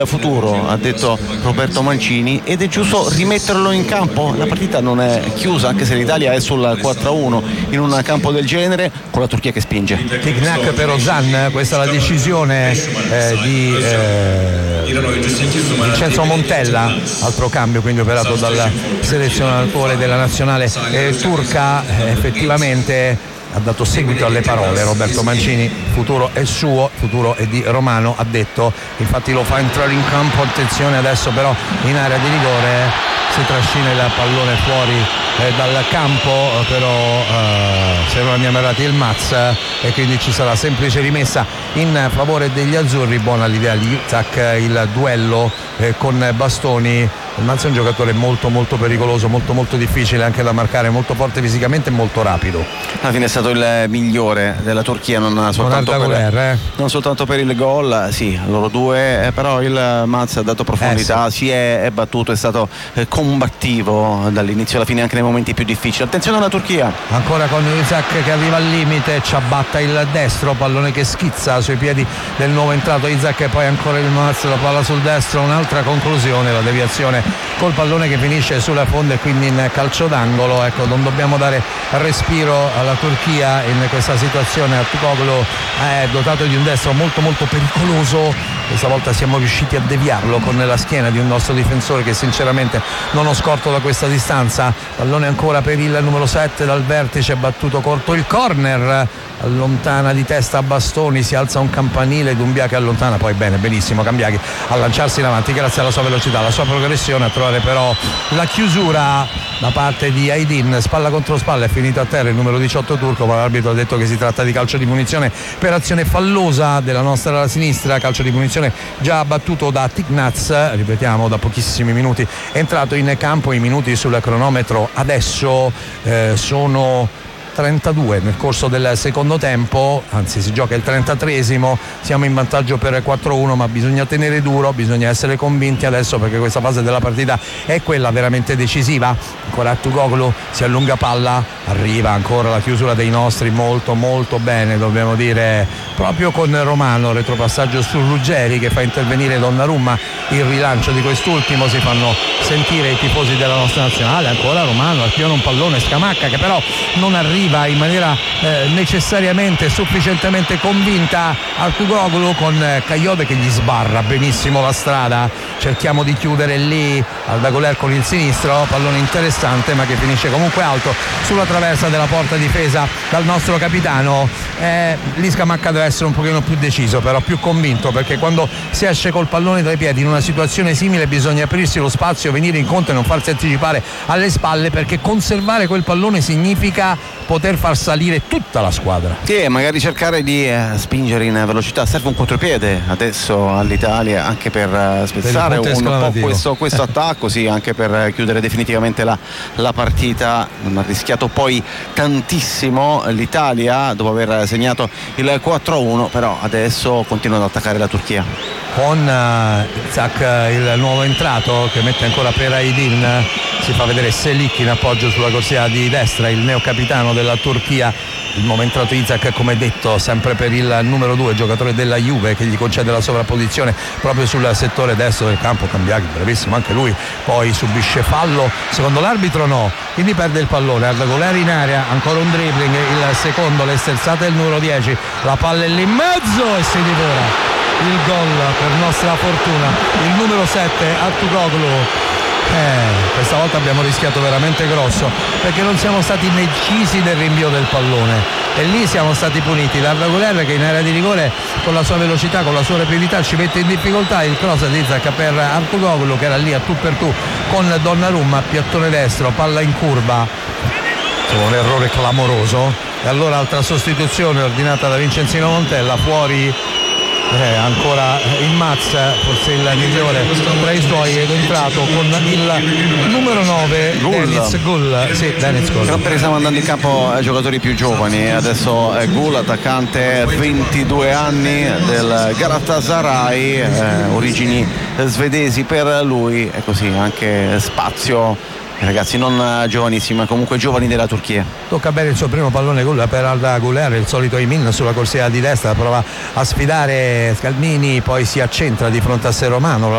futuro, ha detto Roberto Mancini, ed è giusto rimetterlo in campo. La partita non è chiusa, anche se l'Italia è sul 4-1 in un campo del genere, con la Turchia che spinge. Tic-tac per Ozan, questa è la decisione di Vincenzo Montella, altro cambio quindi operato dal selezionatore della nazionale turca. Effettivamente ha dato seguito alle parole Roberto Mancini, futuro è suo, futuro è di Romano, ha detto, infatti lo fa entrare in campo, attenzione adesso però in area di rigore si trascina il pallone fuori dal campo, però se non andiamo errati il Maz, e quindi ci sarà semplice rimessa in favore degli azzurri. Buona l'idea di Izak, il duello con bastoni. Il Maz è un giocatore molto molto pericoloso, molto molto difficile anche da marcare, molto forte fisicamente e molto rapido. Alla fine è stato il migliore della Turchia, non soltanto per il gol, sì, loro due, però il Maz ha dato profondità, si è battuto, è stato combattivo dall'inizio alla fine anche nei momenti più difficili. Attenzione alla Turchia. Ancora con Izak che arriva al limite, ciabatta il destro, pallone che schizza sui piedi del nuovo entrato Izak, e poi ancora il Maz, la palla sul destro, un'altra conclusione, la deviazione col pallone che finisce sulla fonda e quindi in calcio d'angolo. Ecco, non dobbiamo dare respiro alla Turchia in questa situazione. Artukoglu è dotato di un destro molto molto pericoloso, questa volta siamo riusciti a deviarlo con la schiena di un nostro difensore che sinceramente non ho scorto da questa distanza. Pallone ancora per il numero 7 dal vertice, battuto corto il corner, allontana di testa Bastoni, si alza un campanile, Doumbia che allontana, poi benissimo Cambiaghi a lanciarsi in avanti grazie alla sua velocità, alla sua progressione, a trovare però la chiusura da parte di Aydin, spalla contro spalla, è finito a terra il numero 18 turco, ma l'arbitro ha detto che si tratta di calcio di punizione per azione fallosa della nostra alla sinistra, calcio di punizione già battuto da Tic-Naz, ripetiamo, da pochissimi minuti è entrato in campo. I minuti sul cronometro adesso sono 32 nel corso del secondo tempo, anzi si gioca il 33esimo, siamo in vantaggio per 4-1, ma bisogna tenere duro, bisogna essere convinti adesso perché questa fase della partita è quella veramente decisiva. Ancora Artukoglu, si allunga palla, arriva ancora la chiusura dei nostri, molto molto bene dobbiamo dire, proprio con Romano, retropassaggio su Ruggeri che fa intervenire Donnarumma, il rilancio di quest'ultimo, si fanno sentire i tifosi della nostra nazionale. Ancora Romano, arpiona un pallone, Scamacca che però non arriva in maniera necessariamente sufficientemente convinta. Artukoglu con Caiobe che gli sbarra benissimo la strada, cerchiamo di chiudere lì Arda con il sinistro, pallone interessante ma che finisce comunque alto sulla traversa della porta difesa dal nostro capitano. Lì Scamacca deve essere un pochino più deciso, però più convinto, perché quando si esce col pallone dai piedi in una situazione simile bisogna aprirsi lo spazio, venire incontro e non farsi anticipare alle spalle, perché conservare quel pallone significa poter far salire tutta la squadra. Sì, magari cercare di spingere in velocità. Serve un contropiede adesso all'Italia anche per spezzare un po' questo attacco, sì, anche per chiudere definitivamente la partita. Non ha rischiato poi tantissimo l'Italia dopo aver segnato il 4-1, però adesso continua ad attaccare la Turchia. Con Izak, il nuovo entrato, che mette ancora per Aydin, si fa vedere Selik in appoggio sulla corsia di destra, il neocapitano della Turchia. Il nuovo entrato Izak, come detto, sempre per il numero 2, giocatore della Juve, che gli concede la sovrapposizione proprio sul settore destro del campo. Cambiaghi, bravissimo anche lui, poi subisce fallo, secondo l'arbitro no, quindi perde il pallone. Arda Güler in area, ancora un dribbling, il secondo, le sterzate del numero 10, la palla è lì in mezzo e si divora il gol per nostra fortuna, il numero 7 Artukoglu. Questa volta abbiamo rischiato veramente grosso, perché non siamo stati decisi nel rinvio del pallone e lì siamo stati puniti da Arda Güler, che in area di rigore con la sua velocità, con la sua rapidità ci mette in difficoltà. Il cross di Izak per Artukoglu che era lì a tu per tu con Donnarumma, piattone destro, palla in curva, un errore clamoroso, e allora altra sostituzione ordinata da Vincenzino Montella, fuori ancora il Maz, forse il migliore tra i suoi, ed è entrato con il numero 9 Deniz Gul. Sempre stiamo andando in campo giocatori più giovani, adesso è Gul, attaccante 22 anni del Galatasaray, origini svedesi per lui, e così anche spazio ragazzi non giovanissimi ma comunque giovani della Turchia. Tocca bene il suo primo pallone gol per Arda Güler, il solito Aymin sulla corsia di destra, prova a sfidare Scalmini, poi si accentra di fronte a sé Romano.